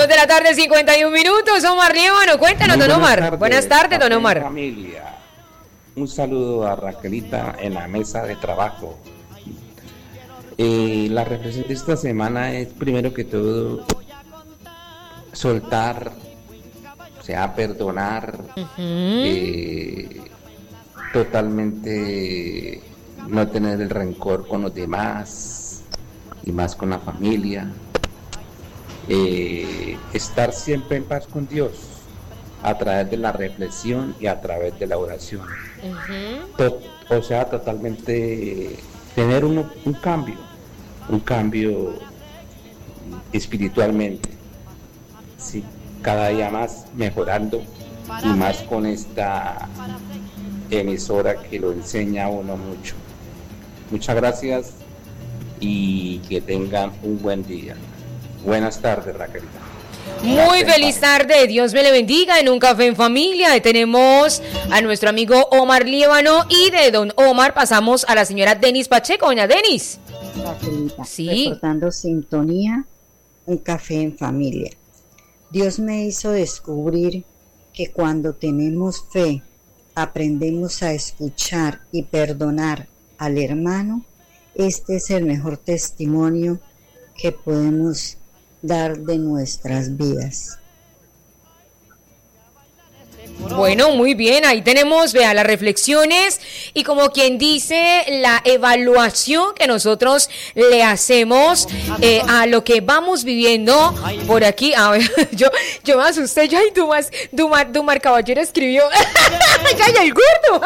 2 de la tarde, 51 minutos. Omar Líbano, cuéntanos, don Omar. Buenas tardes, don Omar. Familia. Un saludo a Raquelita en la mesa de trabajo. La reflexión de esta semana es, primero que todo, soltar, o sea, perdonar, totalmente no tener el rencor con los demás y más con la familia, estar siempre en paz con Dios a través de la reflexión y a través de la oración. O sea, totalmente tener un cambio espiritualmente, sí, cada día más mejorando y más con esta emisora que lo enseña a uno mucho. Muchas gracias y que tengan un buen día. Buenas tardes, Raquelita. Muy feliz tarde, Dios me le bendiga. En un café en familia y tenemos a nuestro amigo Omar Líbano, y de don Omar pasamos a la señora Denis Pacheco. Doña Denis. Raquelita, sí. Reportando sintonía, un café en familia. Dios me hizo descubrir que cuando tenemos fe, aprendemos a escuchar y perdonar al hermano. Este es el mejor testimonio que podemos dar de nuestras vidas. Bueno, muy bien, ahí tenemos, vea, las reflexiones y, como quien dice, la evaluación que nosotros le hacemos a lo que vamos viviendo por aquí. A ver, yo me asusté, ya, y Dumar Caballero escribió, ya, el gordo.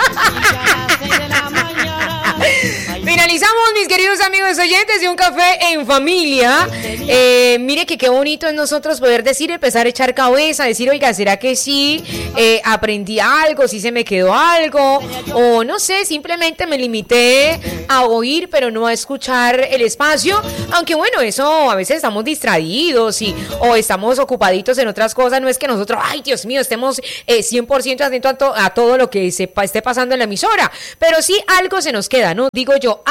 Finalizamos, mis queridos amigos oyentes de Un Café en Familia. Mire que qué bonito es nosotros poder decir, empezar a echar cabeza, decir, oiga, ¿será que sí aprendí algo, si se me quedó algo? O no sé, simplemente me limité a oír, pero no a escuchar el espacio. Aunque bueno, eso a veces estamos distraídos o estamos ocupaditos en otras cosas. No es que nosotros, ay, Dios mío, estemos 100% atentos a todo lo que esté pasando en la emisora. Pero sí algo se nos queda, ¿no? Digo yo,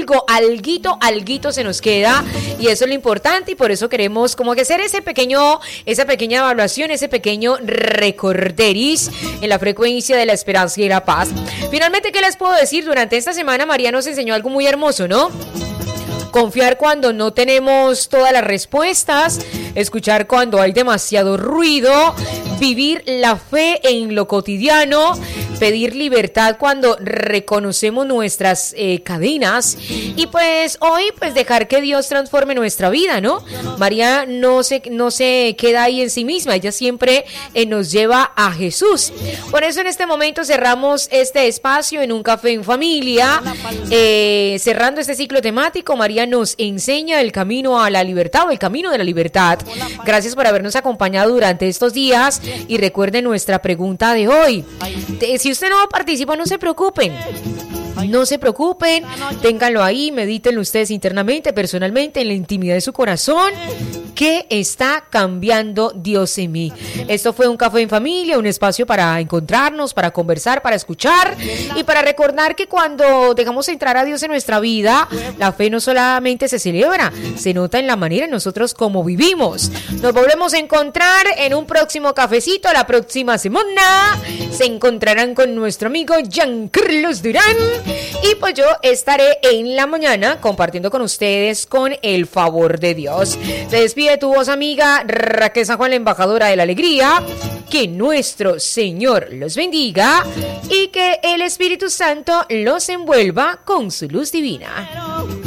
alguito se nos queda, y eso es lo importante, y por eso queremos como que hacer esa pequeña evaluación, ese pequeño recorderis en la frecuencia de la esperanza y la paz. Finalmente, ¿qué les puedo decir? Durante esta semana María nos enseñó algo muy hermoso, ¿no? Confiar cuando no tenemos todas las respuestas, escuchar cuando hay demasiado ruido, vivir la fe en lo cotidiano, pedir libertad cuando reconocemos nuestras cadenas, y pues hoy pues dejar que Dios transforme nuestra vida, ¿no? María no se queda ahí en sí misma, ella siempre nos lleva a Jesús. Por eso en este momento cerramos este espacio en Un Café en Familia, cerrando este ciclo temático. María nos enseña el camino a la libertad, o el camino de la libertad. Gracias por habernos acompañado durante estos días, y recuerden nuestra pregunta de hoy. Si usted no participa, no se preocupen. No se preocupen, ténganlo ahí, medítenlo ustedes internamente, personalmente, en la intimidad de su corazón. ¿Qué está cambiando Dios en mí? Esto fue Un Café en Familia, un espacio para encontrarnos, para conversar, para escuchar y para recordar que cuando dejamos entrar a Dios en nuestra vida, la fe no solamente se celebra, se nota en la manera en nosotros como vivimos. Nos volvemos a encontrar en un próximo cafecito la próxima semana. Se encontrarán con nuestro amigo Giancarlos Durán. Y pues yo estaré en la mañana compartiendo con ustedes con el favor de Dios. Se despide tu voz amiga Raquel San Juan, la embajadora de la alegría. Que nuestro Señor los bendiga y que el Espíritu Santo los envuelva con su luz divina.